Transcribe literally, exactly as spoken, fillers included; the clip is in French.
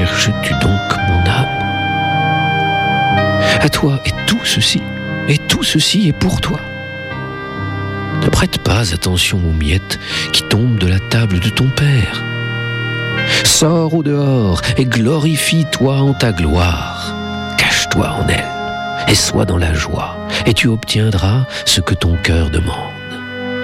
cherches-tu donc, mon âme? À toi est tout ceci, et tout ceci est pour toi. Ne prête pas attention aux miettes qui tombent de la table de ton père. Sors au dehors et glorifie-toi en ta gloire. Cache-toi en elle et sois dans la joie, et tu obtiendras ce que ton cœur demande.